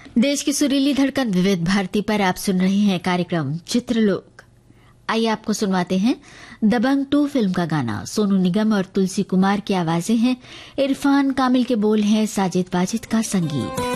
देश की सुरीली धड़कन विविध भारती पर आप सुन रहे हैं कार्यक्रम चित्रलोक। आइए आपको सुनवाते हैं दबंग 2 फिल्म का गाना। सोनू निगम और तुलसी कुमार की आवाजें हैं, इरफान कामिल के बोल हैं, साजिद वाजिद का संगीत।